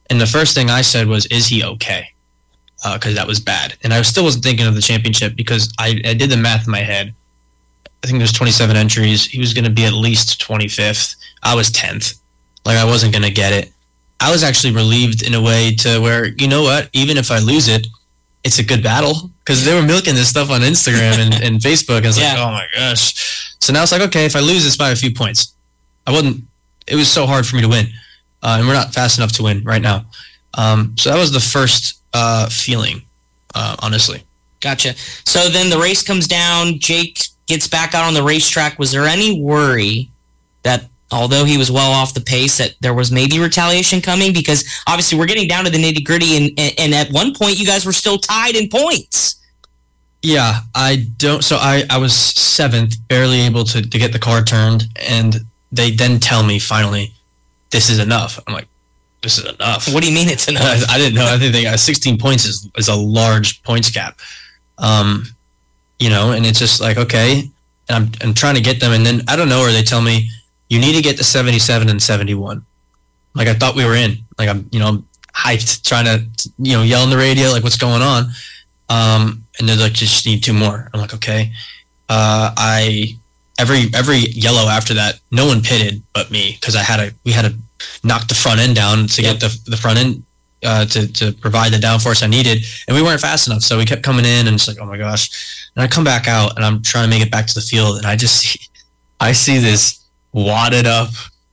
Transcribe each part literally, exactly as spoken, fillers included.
And the first thing I said was, is he okay? Because uh, that was bad. And I still wasn't thinking of the championship because I, I did the math in my head. I think there's twenty-seven entries. He was going to be at least twenty-fifth. I was tenth. Like, I wasn't going to get it. I was actually relieved in a way to where, you know what, even if I lose it, it's a good battle. Because they were milking this stuff on Instagram and, and Facebook. I was yeah. like, oh my gosh. So now it's like, okay, if I lose this by a few points, I wasn't, it was so hard for me to win. Uh, and we're not fast enough to win right now. Um, so that was the first uh, feeling, uh, honestly. Gotcha. So then the race comes down. Jake gets back out on the racetrack. Was there any worry that, although he was well off the pace, that there was maybe retaliation coming? Because obviously we're getting down to the nitty-gritty, and, and, and at one point you guys were still tied in points. Yeah, I don't. So I, I was seventh, barely able to, to get the car turned, and they then tell me finally, this is enough. I'm like, this is enough. What do you mean it's enough? I, I didn't know. I think they got sixteen points is, is a large points cap. Um, you know, and it's just like, okay, and I'm, I'm trying to get them, and then I don't know where they tell me, you need to get to seventy-seven and seventy-one. Like, I thought we were in. Like, I'm, you know, I'm hyped, trying to, you know, yell on the radio, like, what's going on? Um, and they're like, just need two more. I'm like, okay. Uh, I, every, every yellow after that, no one pitted but me, because I had a, we had to knock the front end down to yep. get the the front end, uh, to, to provide the downforce I needed. And we weren't fast enough. So we kept coming in, and it's like, oh my gosh. And I come back out, and I'm trying to make it back to the field, and I just see, I see this wadded up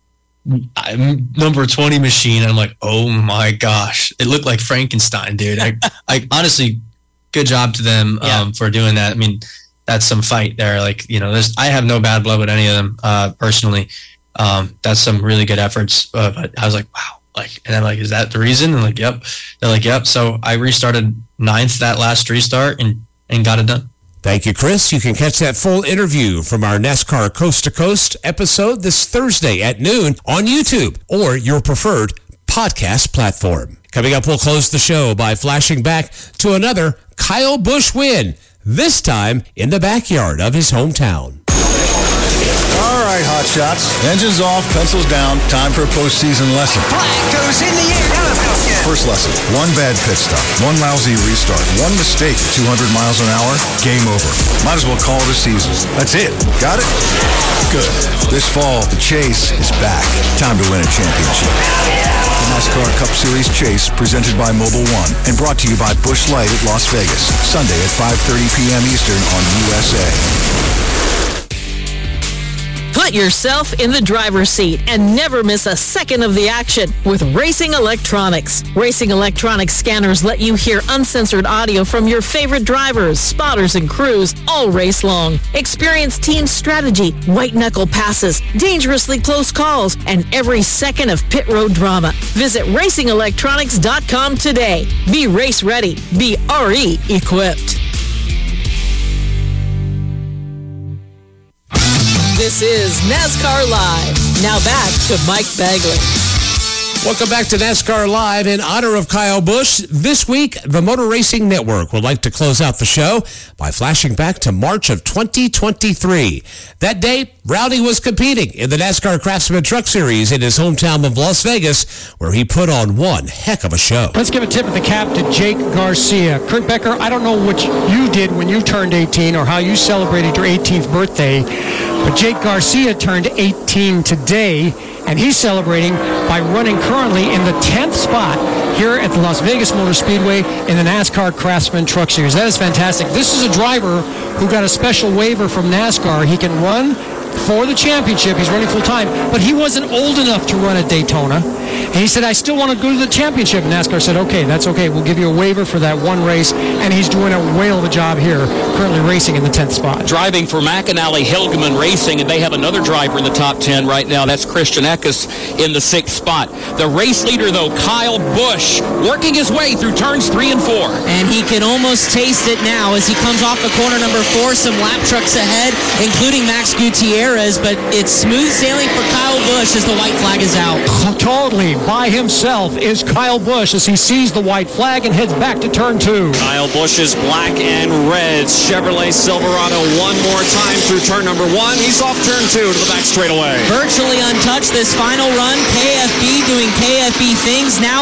number twenty machine, and I'm like, oh my gosh, it looked like Frankenstein, dude. I, I honestly, good job to them um, yeah. for doing that. I mean, that's some fight there. Like, you know, there's I have no bad blood with any of them uh, personally. Um, that's some really good efforts. Uh, but I was like, wow, like, and I'm like, is that the reason? And like, yep. They're like, yep. So I restarted ninth that last restart and and got it done. Thank you, Chris. You can catch that full interview from our NASCAR Coast to Coast episode this Thursday at noon on YouTube or your preferred podcast platform. Coming up, we'll close the show by flashing back to another Kyle Busch win, this time in the backyard of his hometown. All right, hotshots. Engines off, pencils down. Time for a postseason lesson. Flag goes in the air. Now it's good. First lesson. One bad pit stop. One lousy restart. One mistake at two hundred miles an hour. Game over. Might as well call it a season. That's it. Got it? Good. This fall, the Chase is back. Time to win a championship. The NASCAR Cup Series Chase, presented by Mobil one and brought to you by Busch Light at Las Vegas. Sunday at five thirty p.m. Eastern on U S A. Put yourself in the driver's seat and never miss a second of the action with Racing Electronics. Racing Electronics scanners let you hear uncensored audio from your favorite drivers, spotters, and crews all race long. Experience team strategy, white-knuckle passes, dangerously close calls, and every second of pit road drama. Visit racing electronics dot com today. Be race ready. Be R E equipped. This is NASCAR Live. Now back to Mike Bagley. Welcome back to NASCAR Live. In honor of Kyle Busch, this week, the Motor Racing Network would like to close out the show by flashing back to March of twenty twenty-three. That day, Rowdy was competing in the NASCAR Craftsman Truck Series in his hometown of Las Vegas, where he put on one heck of a show. Let's give a tip of the cap to Jake Garcia. Kurt Becker, I don't know what you did when you turned eighteen or how you celebrated your eighteenth birthday, but Jake Garcia turned eighteen today, and he's celebrating by running currently in the tenth spot here at the Las Vegas Motor Speedway in the NASCAR Craftsman Truck Series. That is fantastic. This is a driver who got a special waiver from NASCAR. He can run for the championship. He's running full time, but he wasn't old enough to run at Daytona. And he said, I still want to go to the championship. And NASCAR said, okay, that's okay. We'll give you a waiver for that one race. And he's doing a whale of a job here, currently racing in the tenth spot. Driving for McAnally Hilgeman Racing, and they have another driver in the top ten right now. That's Christian Eckes in the sixth spot. The race leader, though, Kyle Busch, working his way through turns three and four. And he can almost taste it now as he comes off the corner number four. Some lap trucks ahead, including Max Gutierrez, but it's smooth sailing for Kyle Busch as the white flag is out. Totally by himself is Kyle Busch as he sees the white flag and heads back to turn two. Kyle Busch's black and red Chevrolet Silverado one more time through turn number one. He's off turn two to the back straightaway. Virtually untouched this final run. K F B doing K F B things now.